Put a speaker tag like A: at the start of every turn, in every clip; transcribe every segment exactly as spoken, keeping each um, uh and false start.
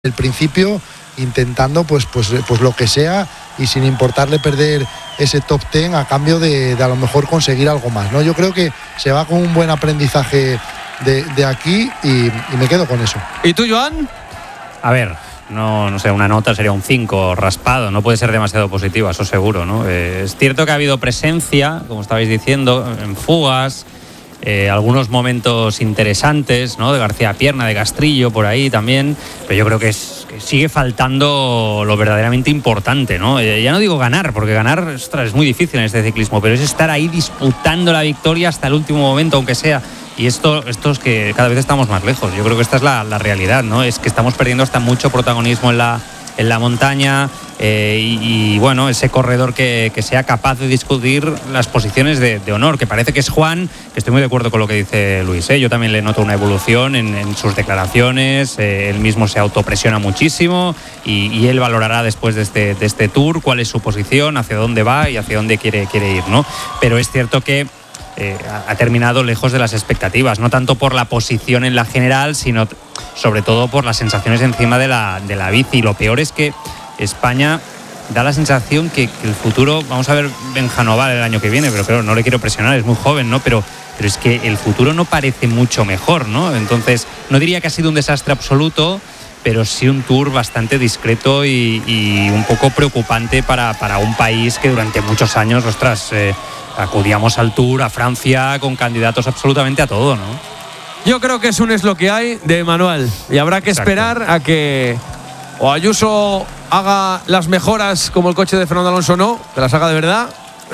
A: el principio, intentando pues, pues, pues lo que sea y sin importarle perder ese top ten a cambio de, de a lo mejor conseguir algo más, ¿no? Yo creo que se va con un buen aprendizaje de, de aquí y, y me quedo con eso.
B: ¿Y tú, Joan?
C: A ver, no, no sé, una nota sería un cinco raspado, no puede ser demasiado positiva, eso seguro, ¿no? Eh, es cierto que ha habido presencia, como estabais diciendo, en fugas, eh, algunos momentos interesantes, ¿no? De García Pierna, de Castrillo, por ahí también, pero yo creo que, es, que sigue faltando lo verdaderamente importante, ¿no? Eh, ya no digo ganar, porque ganar, ostras, es muy difícil en este ciclismo, pero es estar ahí disputando la victoria hasta el último momento, aunque sea. Y esto, esto es que cada vez estamos más lejos. Yo creo que esta es la, la realidad, ¿no? Es que estamos perdiendo hasta mucho protagonismo en la, en la montaña eh, y, y, bueno, ese corredor que, que sea capaz de discutir las posiciones de, de honor, que parece que es Juan, que estoy muy de acuerdo con lo que dice Luis, ¿eh? Yo también le noto una evolución en, en sus declaraciones, eh, él mismo se autopresiona muchísimo y, y él valorará después de este, de este tour cuál es su posición, hacia dónde va y hacia dónde quiere, quiere ir, ¿no? Pero es cierto que Eh, ha terminado lejos de las expectativas, no tanto por la posición en la general, sino sobre todo por las sensaciones encima de la, de la bici. Y lo peor es que España da la sensación que, que el futuro, vamos a ver Benjanoval el año que viene, pero claro, no le quiero presionar, es muy joven, ¿no? Pero, pero es que el futuro no parece mucho mejor, ¿no? Entonces, no diría que ha sido un desastre absoluto, pero sí un tour bastante discreto y, y un poco preocupante para, para un país que durante muchos años, ostras, eh, acudíamos al Tour, a Francia, con candidatos absolutamente a todo, ¿no?
B: Yo creo que es un es lo que hay de Manuel y habrá que Exacto. esperar a que o Ayuso haga las mejoras como el coche de Fernando Alonso, no, que las haga de verdad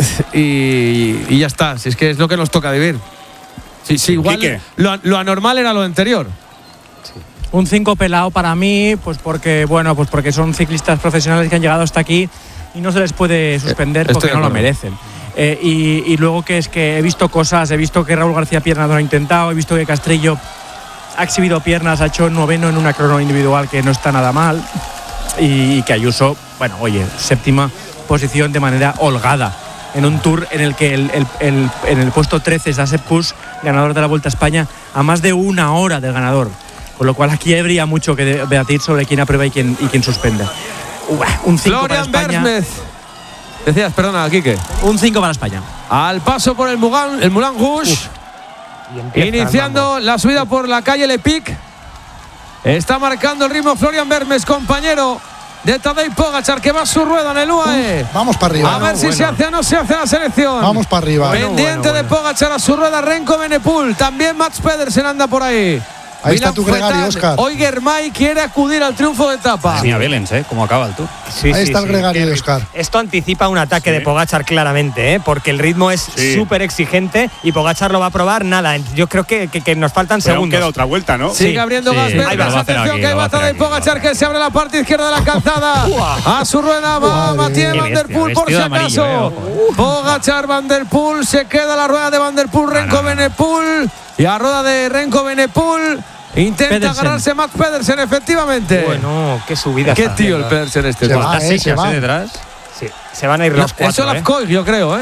B: y, y ya está, si es que es lo que nos toca vivir. Sí, sí, igual lo, lo anormal era lo anterior.
D: Sí. Un cinco pelado para mí, pues porque bueno, pues porque son ciclistas profesionales que han llegado hasta aquí y no se les puede suspender eh, porque no lo merecen. Eh, y, y luego que es que he visto cosas, he visto que Raúl García Pierna lo ha intentado, he visto que Castrillo ha exhibido piernas, ha hecho noveno en una crono individual que no está nada mal y, y que Ayuso, bueno, oye, séptima posición de manera holgada en un tour en el que el, el, el, en el puesto trece está Sepp Kuss, ganador de la Vuelta a España, a más de una hora del ganador, con lo cual aquí habría mucho que debatir sobre quién aprueba y quién, y quién suspende. Uh, un cinco para España.
B: Decías, perdona, Quique.
D: Un cinco para España.
B: Al paso por el Moulin, el Moulin Rouge. Iniciando vamos. la subida por la calle Le Pic. Está marcando el ritmo Florian Vermes, compañero de Tadej Pogačar, que va a su rueda en el U A E.
A: Uf, vamos para arriba.
B: A ver no, si bueno. se hace o no se hace la selección.
A: Vamos para arriba.
B: Pendiente bueno, bueno, bueno. de Pogačar a su rueda Renko Benepul. También Mats Pedersen anda por ahí.
A: Ahí está tu gregario, Óscar.
B: Hoy Germay quiere acudir al triunfo de etapa.
C: Sí, a Belens, ¿eh? Cómo acaba el tour.
A: Sí, Ahí sí, está sí, el gregario de Óscar.
E: Esto anticipa un ataque sí. de Pogačar claramente, ¿eh? Porque el ritmo es súper sí. exigente y Pogačar lo va a probar nada. Yo creo que, que, que nos faltan
F: Pero
E: segundos.
F: queda otra vuelta, ¿no?
B: Sigue sí. abriendo sí. gas verdes. Atención que hay baza de Pogačar que se abre la parte izquierda de la calzada. A su rueda va Mathieu Van Der Poel por si acaso. Eh, Pogačar, Van Der Poel, se queda la rueda de Van Der Poel, Renko no, no, no. Benepul y a rueda de Renko Benepul. Intenta Pedersen. agarrarse Mats Pedersen, efectivamente.
E: Bueno, qué subida.
B: Qué tío el Pedersen este.
A: Se va, eh, se va.
C: detrás.
E: Sí, se van a ir los cuatro.
B: Eso es Lafcoy, yo creo, ¿eh?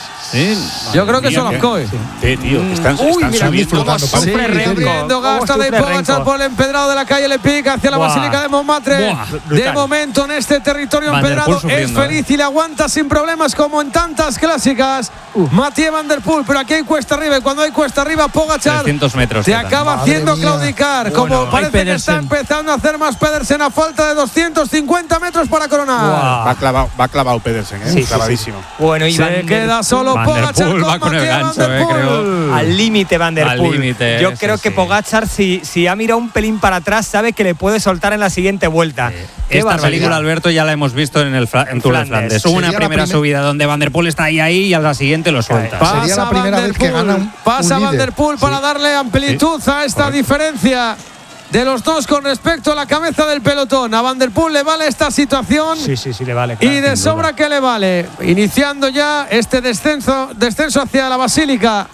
C: Sí,
B: yo creo que eso es Lafcoy.
F: Sí, sí, tío, están,
E: Uy,
F: están
E: mira,
F: subiendo.
E: cómo sufre Renko.
B: Subiendo gasta de Pogačar por el empedrado de la calle Le Pic hacia la Buah. Basílica de Montmartre. Buah, de momento en este territorio empedrado es feliz y le aguanta sin problemas como en tantas clásicas. Uh. Mathieu Van Der Poel, pero aquí hay cuesta arriba y cuando hay cuesta arriba Pogačar
C: trescientos metros
B: te acaba
A: Madre
B: haciendo
A: mía.
B: claudicar.
D: Bueno,
B: como parece que está empezando a hacer más Pedersen a falta de doscientos cincuenta metros para coronar.
F: Va clavado, va clavado Pedersen, ¿eh?
E: Sí,
F: clavadísimo.
E: Sí, sí. Bueno, y
B: se
E: Van
B: queda solo Pogačar con,
C: con el gancho, eh, creo.
E: Al límite Van Der Poel.
C: Límite,
E: Yo creo
C: sí,
E: que
C: sí.
E: Pogačar, si, si ha mirado un pelín para atrás, sabe que le puede soltar en la siguiente vuelta.
C: Sí. Esta película, Alberto, ya la hemos visto en el en Tour de Flandes. Hubo una primera primer... subida donde Van Der Poel está ahí ahí y a la siguiente lo suelta.
B: Pasa
A: Sería la primera vez que gana un,
B: Pasa
A: un
B: Van Der Poel para
A: sí.
B: darle amplitud sí. a esta Correcto. diferencia de los dos con respecto a la cabeza del pelotón. A Van Der Poel le vale esta situación.
E: Sí, sí, sí, le vale. Claro,
B: y de sobra que le vale. Iniciando ya este descenso, descenso hacia la Basílica,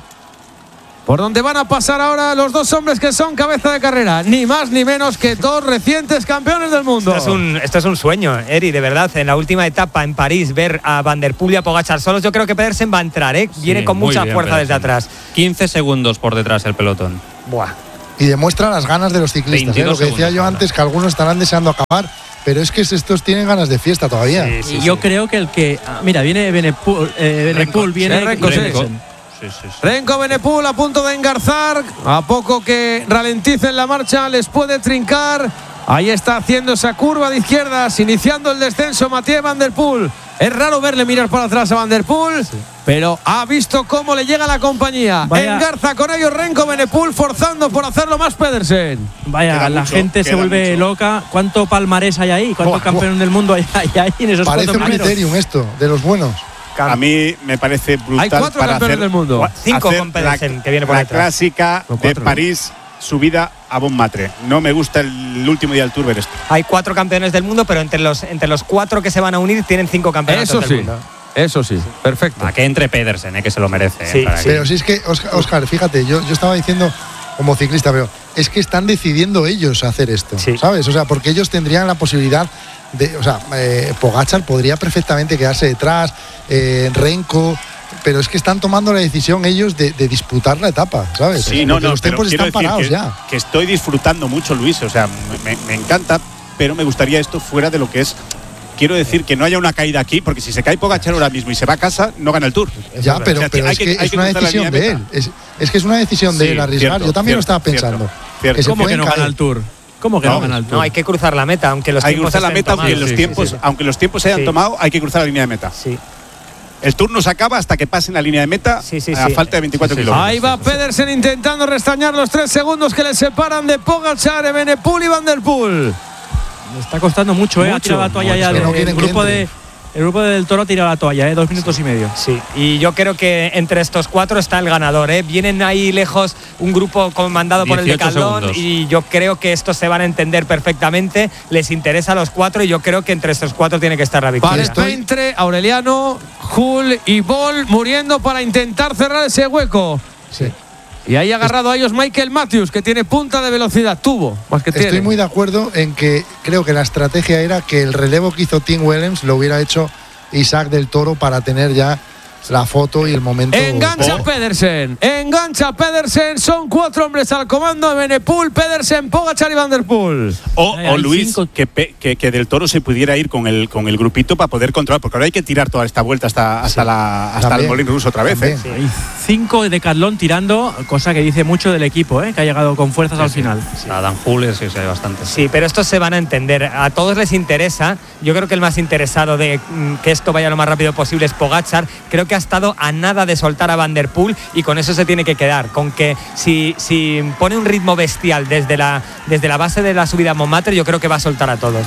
B: por donde van a pasar ahora los dos hombres que son cabeza de carrera, ni más ni menos que dos recientes campeones del mundo.
E: Esto es un, esto es un sueño, Eri, de verdad. En la última etapa en París, ver a Van Der Poel y a Pogačar solos, yo creo que Pedersen va a entrar, ¿eh? Viene sí, con mucha
C: bien,
E: fuerza
C: Pedersen.
E: desde atrás.
C: quince segundos por detrás el pelotón.
E: Buah.
A: y demuestra las ganas de los ciclistas. ¿eh? Lo que decía yo antes, que algunos estarán deseando acabar, pero es que estos tienen ganas de fiesta todavía.
D: Sí, sí, y yo sí. creo que el que. Ah, mira, viene Benepul, eh, Benepul viene.
B: Sí, Renko,
D: Renko,
B: sí. Sí, sí, sí. Renko Benepul a punto de engarzar. A poco que ralenticen la marcha, les puede trincar. Ahí está haciendo esa curva de izquierdas, iniciando el descenso Mathieu Van Der Poel. Es raro verle mirar para atrás a Van Der Poel, sí. pero ha visto cómo le llega la compañía. Vaya. Engarza con ellos Renko Benepul, forzando por hacerlo más Pedersen.
D: Vaya, queda la mucho, gente se vuelve mucho. loca. ¿Cuánto palmarés hay ahí? ¿Cuántos oh, campeones oh. del mundo hay, hay ahí en esos
A: Parece
D: cuatro
A: un criterium esto, de los buenos.
F: A mí me parece brutal.
B: Hay cuatro
F: para
B: campeones
F: hacer,
B: del mundo.
E: Cinco
F: hacer
E: con Pedersen,
F: la,
E: que viene por
F: la
E: detrás.
F: clásica
B: no, cuatro,
F: de París, ¿no? Subida a Montmartre. No me gusta el último día del Tour ver esto.
E: Hay cuatro campeones del mundo, pero entre los, entre los cuatro que se van a unir tienen cinco campeonatos
B: Eso
E: del
B: sí.
E: mundo.
B: Eso sí, perfecto.
C: A que entre Pedersen, eh, que se lo merece.
E: Sí,
C: eh, para
E: sí.
A: Pero si es que, Óscar, fíjate, yo, yo estaba diciendo como ciclista, pero es que están decidiendo ellos hacer esto, sí. ¿sabes? O sea, porque ellos tendrían la posibilidad de, o sea, eh, Pogačar podría perfectamente quedarse detrás, eh, Renko, pero es que están tomando la decisión ellos de, de disputar la etapa, ¿sabes?
F: Sí, no, no,
A: los tiempos están parados
F: que,
A: ya.
F: Que estoy disfrutando mucho, Luis, o sea, me, me encanta, pero me gustaría esto fuera de lo que es. Quiero decir que no haya una caída aquí, porque si se cae Pogačar ahora mismo y se va a casa, no gana el Tour.
A: Ya, pero, o sea, pero es que, que es una decisión de él. Es, es que es una decisión de sí, él arriesgar.
F: Cierto,
A: Yo también
F: cierto,
A: lo estaba pensando.
F: Cierto, cierto.
A: Que
D: ¿Cómo que no caer. gana el Tour? ¿Cómo que no, no gana el Tour?
E: No, hay que cruzar la meta, aunque los
F: hay
E: tiempos
F: que cruzar la meta,
E: tomados.
F: aunque los
E: sí,
F: tiempos,
E: sí, sí.
F: aunque los tiempos se hayan
E: sí.
F: tomado, hay que cruzar la línea de meta.
E: Sí.
F: El Tour no se acaba hasta que pasen la línea de meta
E: sí, sí,
F: a
E: sí.
F: falta de veinticuatro
E: sí, sí,
F: kilómetros.
B: Ahí va Pedersen intentando restañar los tres segundos que le separan de Pogačar, Benepul y Van Der Poel.
D: Le está costando mucho, mucho ¿eh? Ha tirado la toalla ya.
A: No
D: el grupo de El grupo del Toro ha tirado la toalla, ¿eh? Dos minutos
E: sí.
D: y medio.
E: Sí, y yo creo que entre estos cuatro está el ganador, ¿eh? Vienen ahí lejos un grupo comandado por el Decathlon y yo creo que estos se van a entender perfectamente. Les interesa a los cuatro y yo creo que entre estos cuatro tiene que estar la victoria.
B: Vale, entre Aureliano, Hull y Bol muriendo para intentar cerrar ese hueco.
A: Sí.
B: Y ahí agarrado a ellos Michael Matthews, que tiene punta de velocidad, tuvo, más que
A: Estoy
B: tiene.
A: muy de acuerdo en que creo que la estrategia era que el relevo que hizo Tim Willems lo hubiera hecho Isaac del Toro para tener ya la foto y el momento.
B: Engancha
A: oh.
B: Pedersen, engancha Pedersen, son cuatro hombres al comando de Benepul, Pedersen, Pogačar y Van Der Poel.
F: O, o Luis, que, que, que del Toro se pudiera ir con el, con el grupito para poder controlar, porque ahora hay que tirar toda esta vuelta hasta, hasta, sí. la, hasta el Molin Rouge otra vez. ¿eh?
D: Sí. Hay cinco de Decathlon tirando, cosa que dice mucho del equipo, ¿eh? Que ha llegado con fuerzas sí, al
C: sí.
D: final.
C: Sí. A Dan Hull sí, sí, hay bastante.
E: Sí, pero estos se van a entender. A todos les interesa. Yo creo que el más interesado de mm, que esto vaya lo más rápido posible es Pogačar. Creo que ha estado a nada de soltar a Van Der Poel y con eso se tiene que quedar. Con que si, si pone un ritmo bestial desde la, desde la base de la subida a Montmartre, yo creo que va a soltar a todos.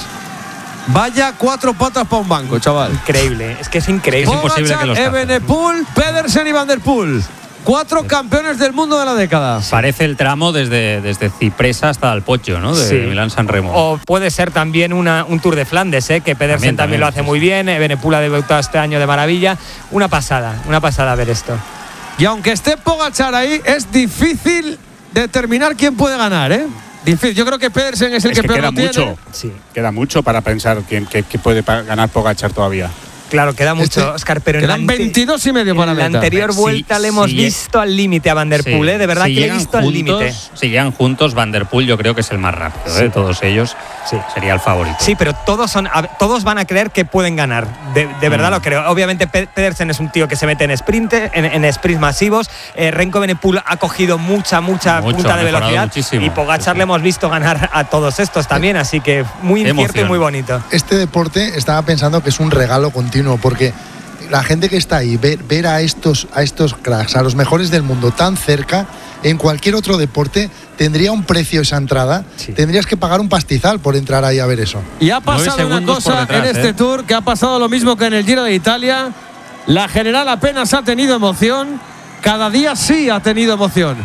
B: Vaya cuatro patas para un banco, chaval.
E: Increíble, es que es increíble.
C: Es imposible que los tapen.
B: Benepul, Pedersen y Van Der Poel. Cuatro sí. campeones del mundo de la década.
C: Parece el tramo desde, desde Cipresa hasta Alpoggio, ¿no? De sí. Milán-San Remo.
E: O puede ser también una, un Tour de Flandes, ¿eh? Que Pedersen también, también, también lo hace sí. muy bien. Benepul ha debutado este año de maravilla. Una pasada, una pasada ver esto.
B: Y aunque esté Pogačar ahí, es difícil determinar quién puede ganar, ¿eh? Difícil. Yo creo que Pedersen es el
F: es
B: que,
F: que
B: peor
F: queda
B: lo
F: mucho.
B: tiene.
E: Sí.
F: Queda mucho para pensar quién que, que puede ganar Pogačar todavía.
E: Claro, queda mucho,
A: este,
E: Óscar, pero
B: quedan
E: en la
B: veintidós y medio para
E: en la
B: meta.
E: anterior
C: Sí,
E: vuelta le hemos
C: sí,
E: visto al límite a Van Der Poel, sí, ¿eh? De verdad
C: si
E: que le he visto
C: juntos,
E: al límite.
C: Si llegan juntos, Van Der Poel yo creo que es el más rápido,
E: sí.
C: ¿eh? De todos ellos.
E: Sí.
C: Sería el favorito.
E: Sí, pero todos son todos van a creer que pueden ganar. De, de verdad mm. lo creo. Obviamente Pedersen es un tío que se mete en sprint, en, en sprints masivos. Eh, Renko Benepul ha cogido mucha, mucha Mucho, punta de velocidad. Muchísimo. Y Pogačar sí. le hemos visto ganar a todos estos también, así que muy
C: Qué
E: incierto
C: emoción.
E: y muy bonito.
A: Este deporte estaba pensando que es un regalo continuo, porque la gente que está ahí, ver, ver a estos, a estos cracks, a los mejores del mundo tan cerca, en cualquier otro deporte tendría un precio esa entrada. Sí. Tendrías que pagar un pastizal por entrar ahí a ver eso.
B: Y ha pasado una cosa detrás, en este ¿eh? Tour, que ha pasado lo mismo que en el Giro de Italia. La general apenas ha tenido emoción, cada día sí ha tenido emoción.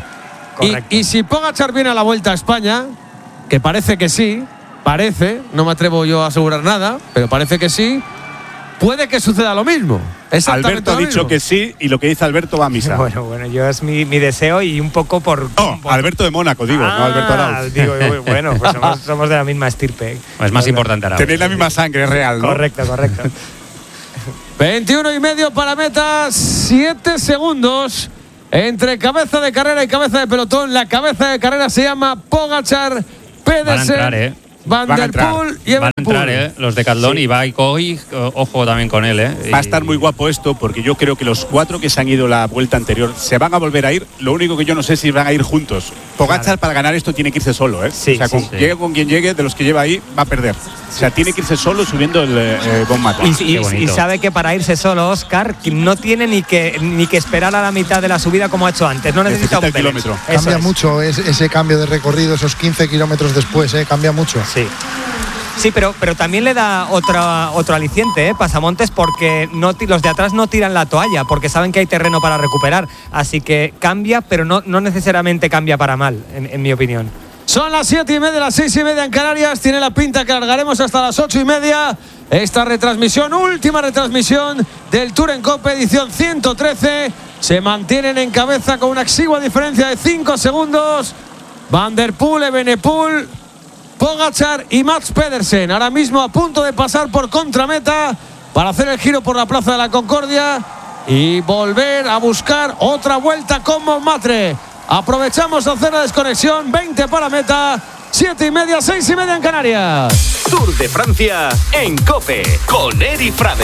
B: Y, y si Pogačar viene a la Vuelta a España, que parece que sí, parece, no me atrevo yo a asegurar nada, pero parece que sí, puede que suceda lo mismo.
F: Alberto ha dicho
B: mismo.
F: que sí y lo que dice Alberto va a misa.
E: Bueno, bueno, yo es mi, mi deseo y un poco por…
F: No, por, Alberto de Mónaco, digo,
E: ah,
F: no Alberto Arauz.
E: Digo, bueno, pues somos, somos de la misma estirpe.
C: Pues es más importante Arauz.
F: Tenéis la misma sangre, es real, ¿no?
E: Correcto, correcto.
B: veintiuno y medio para meta, siete segundos. entre cabeza de carrera y cabeza de pelotón. La cabeza de carrera se llama Pogačar, Pedersen, Van der Poel y
C: Van a entrar, ¿eh? Los de Decathlon, sí. Y va y Coy, ojo también con él, ¿eh?
F: Va a estar muy guapo esto, porque yo creo que los cuatro que se han ido la vuelta anterior se van a volver a ir. Lo único que yo no sé si van a ir juntos. Pogačar, claro, para ganar esto tiene que irse solo, ¿eh?
E: Sí,
F: o sea, con,
E: sí, sí.
F: llegue con quien llegue, de los que lleva ahí, va a perder. O sea, tiene que irse solo subiendo el eh, Bon Mata.
E: Y, y, y sabe que para irse solo, Óscar, no tiene ni que ni que esperar a la mitad de la subida como ha hecho antes. No necesita, necesita un
A: kilómetro. Cambia es. mucho es, ese cambio de recorrido, esos quince kilómetros después, ¿eh? Cambia mucho.
E: Sí. Sí, pero, pero también le da otra, otro aliciente, ¿eh? Pasamontes, porque no, los de atrás no tiran la toalla, porque saben que hay terreno para recuperar. Así que cambia, pero no, no necesariamente cambia para mal, en, en mi opinión.
B: Son las siete y media, las seis y media en Canarias. Tiene la pinta que largaremos hasta las ocho y media. Esta retransmisión, última retransmisión del Tour en Cope, edición ciento trece. Se mantienen en cabeza con una exigua diferencia de cinco segundos. Van der Poel, Evenepoel, Pogačar y Mats Pedersen, ahora mismo a punto de pasar por contrameta para hacer el giro por la Plaza de la Concordia y volver a buscar otra vuelta con Montmartre. Aprovechamos de hacer la desconexión, veinte para meta, siete y media, seis y media en Canarias.
G: Tour de Francia en Cope con Eri Frade.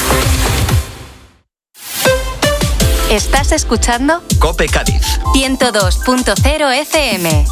H: ¿Estás escuchando?
G: Cope Cádiz
H: ciento dos punto cero F M.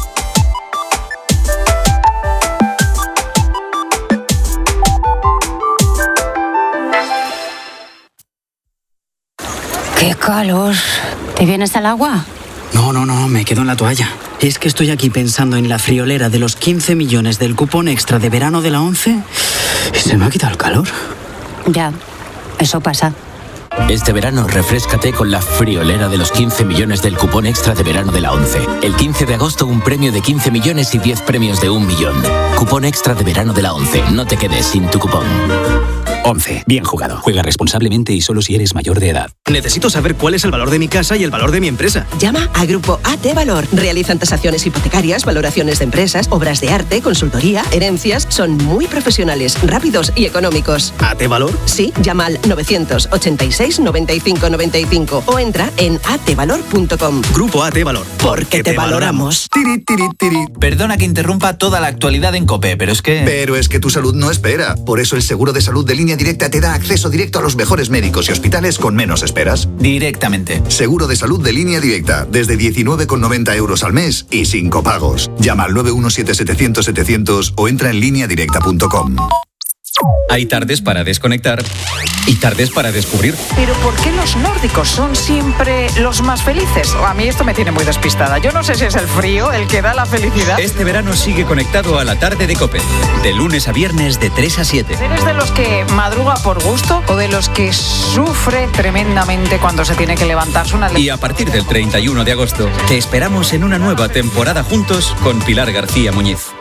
I: ¡Qué calor! ¿Te vienes al agua?
J: No, no, no, me quedo en la toalla. Es que estoy aquí pensando en la friolera de los quince millones del cupón extra de verano de la ONCE y se me ha quitado el calor.
I: Ya, eso pasa.
K: Este verano refréscate con la friolera de los quince millones del cupón extra de verano de la ONCE. El quince de agosto un premio de quince millones y diez premios de un millón. Cupón extra de verano de la ONCE. No te quedes sin tu cupón.
L: ONCE. Bien jugado. Juega responsablemente y solo si eres mayor de edad.
M: Necesito saber cuál es el valor de mi casa y el valor de mi empresa.
N: Llama a Grupo A T Valor. Realizan tasaciones hipotecarias, valoraciones de empresas, obras de arte, consultoría, herencias. Son muy profesionales, rápidos y económicos.
M: ¿A T Valor?
N: Sí, llama al novecientos ochenta y seis noventa y cinco noventa y cinco o entra en a t valor punto com.
M: Grupo A T Valor.
N: Porque te, te valoramos.
O: Tiri, tiri, tiri. Perdona que interrumpa toda la actualidad en COPE, pero es que...
P: Pero es que tu salud no espera. Por eso el seguro de salud de Línea Directa te da acceso directo a los mejores médicos y hospitales con menos esperas.
O: Directamente.
P: Seguro de salud de Línea Directa, desde diecinueve con noventa euros al mes y sin copagos. Llama al nueve uno siete setecientos setecientos o entra en línea directa punto com.
Q: Hay tardes para desconectar y tardes para descubrir.
R: ¿Pero por qué los nórdicos son siempre los más felices? A mí esto me tiene muy despistada. Yo no sé si es el frío el que da la felicidad.
Q: Este verano sigue conectado a la tarde de COPE. De lunes a viernes de tres a siete.
R: ¿Eres de los que madruga por gusto o de los que sufre tremendamente cuando se tiene que levantarse una...
Q: Y a partir del treinta y uno de agosto te esperamos en una nueva temporada juntos con Pilar García Muñiz.